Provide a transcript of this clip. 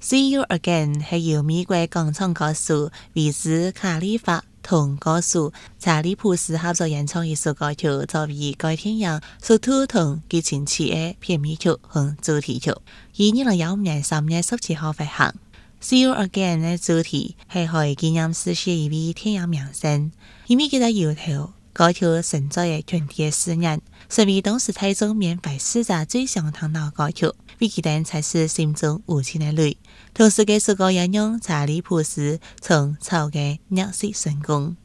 See You Again 係由美國廣場歌手維茲卡利法同歌手查理普斯合作演唱一首歌曲，作為該電影首度同劇情似嘅片尾曲和主題曲，以2015年3月17號發行。See You Again 嘅主題係為紀念逝世一位電影明星，因為佢嘅搖頭歌曲承載嘅群體嘅思念，成為當時台中免費試炸最常聽到歌曲，為佢哋才是心中無情嘅淚。同時，這首歌也讓查理普斯從草嘅逆勢成功。